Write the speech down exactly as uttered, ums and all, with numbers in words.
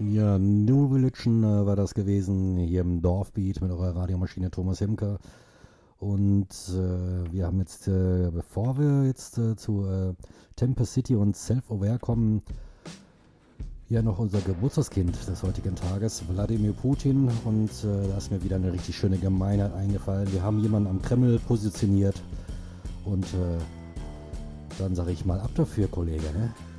Ja, New Religion äh, war das gewesen, hier im Dorfbeat mit eurer Radiomaschine Thomas Hemke. Und äh, wir haben jetzt, äh, bevor wir jetzt äh, zu äh, Tempest City und Self-Aware kommen, hier noch unser Geburtstagskind des heutigen Tages, Wladimir Putin. Und äh, da ist mir wieder eine richtig schöne Gemeinheit eingefallen. Wir haben jemanden am Kreml positioniert. Und äh, dann sage ich mal ab dafür, Kollege, ne?